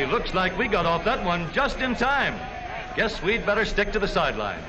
Hey, looks like we got off that one just in time. Guess we'd better stick to the sidelines.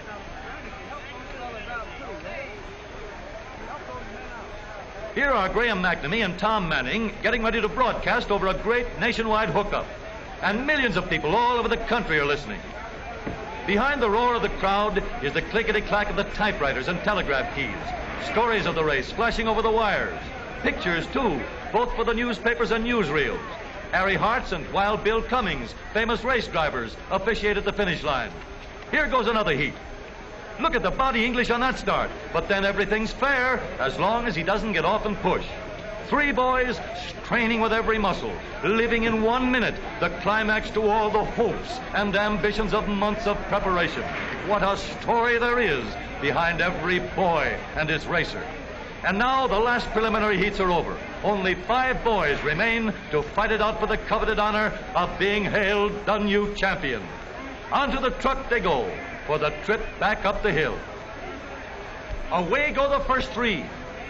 Here are Graham McNamee and Tom Manning getting ready to broadcast over a great nationwide hookup. And millions of people all over the country are listening. Behind the roar of the crowd is the clickety-clack of the typewriters and telegraph keys. Stories of the race flashing over the wires. Pictures, too, both for the newspapers and newsreels. Harry Hartz and Wild Bill Cummings, famous race drivers, officiate at the finish line. Here goes another heat. Look at the body English on that start. But then everything's fair as long as he doesn't get off and push. 3 boys straining with every muscle, living in 1 minute the climax to all the hopes and ambitions of months of preparation. What a story there is behind every boy and his racer. And now the last preliminary heats are over. Only 5 boys remain to fight it out for the coveted honor of being hailed the new champion. Onto the truck they go for the trip back up the hill. Away go the first 3.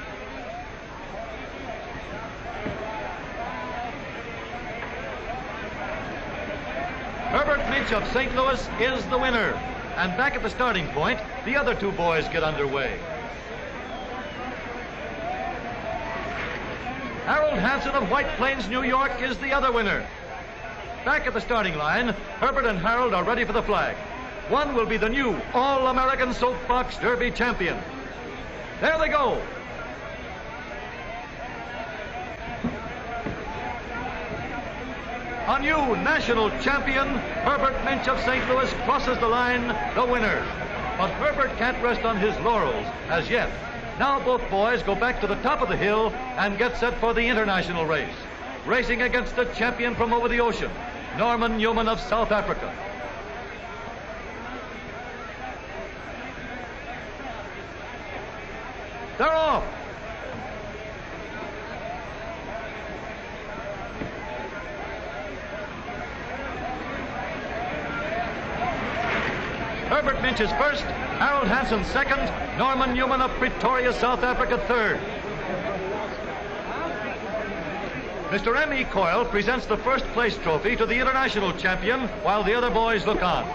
Herbert Minch of St. Louis is the winner. And back at the starting point, the other 2 boys get underway. Harold Hansen of White Plains, New York is the other winner. Back at the starting line, Herbert and Harold are ready for the flag. One will be the new All-American Soapbox Derby champion. There they go. A new national champion, Herbert Minch of St. Louis, crosses the line, the winner. But Herbert can't rest on his laurels as yet. Now both boys go back to the top of the hill and get set for the international race. Racing against the champion from over the ocean, Norman Newman of South Africa. They're off. Herbert Minch is first, Harold Hansen second, Norman Newman of Pretoria, South Africa third. Mr. M.E. Coyle presents the first place trophy to the international champion while the other boys look on.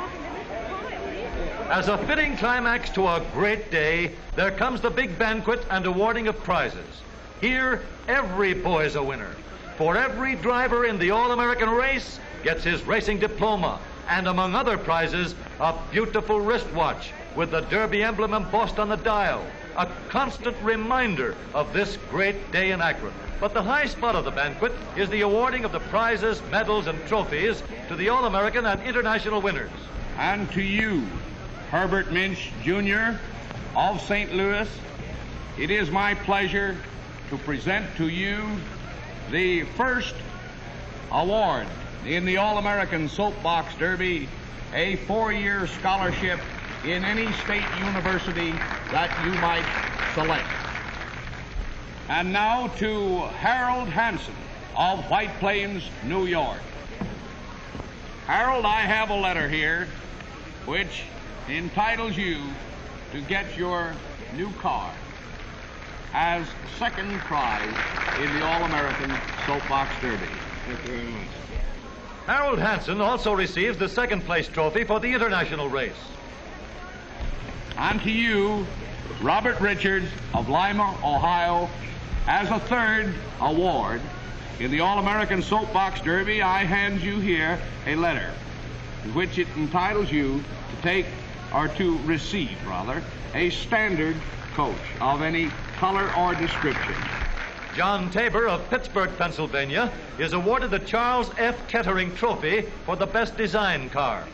As a fitting climax to a great day, there comes the big banquet and awarding of prizes. Here, every boy's a winner. For every driver in the All-American race gets his racing diploma, and among other prizes, a beautiful wristwatch with the Derby emblem embossed on the dial, a constant reminder of this great day in Akron. But the high spot of the banquet is the awarding of the prizes, medals, and trophies to the All-American and international winners. And to you, Herbert Minch, Jr. of St. Louis, it is my pleasure to present to you the first award in the All-American Soapbox Derby, a 4-year scholarship in any state university that you might select. And now to Harold Hansen of White Plains, New York. Harold, I have a letter here which entitles you to get your new car as second prize in the All-American Soapbox Derby. Thank you very much. Harold Hansen also receives the second place trophy for the international race. And to you, Robert Richards of Lima, Ohio, as a third award in the All-American Soapbox Derby, I hand you here a letter in which it entitles you to take, or to receive, rather, a standard coach of any color or description. John Tabor of Pittsburgh, Pennsylvania, is awarded the Charles F. Kettering Trophy for the best design car.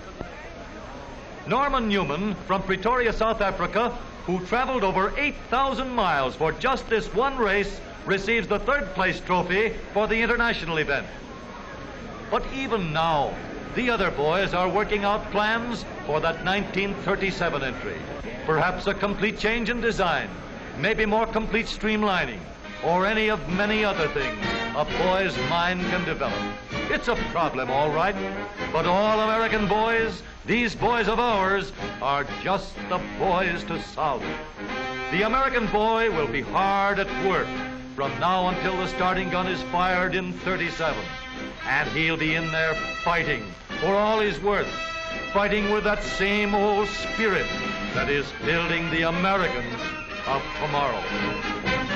Norman Newman from Pretoria, South Africa, who traveled over 8,000 miles for just this one race, receives the third place trophy for the international event. But even now, the other boys are working out plans for that 1937 entry. Perhaps a complete change in design, maybe more complete streamlining, or any of many other things a boy's mind can develop. It's a problem, all right, but all American boys, these boys of ours, are just the boys to solve it. The American boy will be hard at work, from now until the starting gun is fired in 37. And he'll be in there fighting for all he's worth, fighting with that same old spirit that is building the Americans of tomorrow.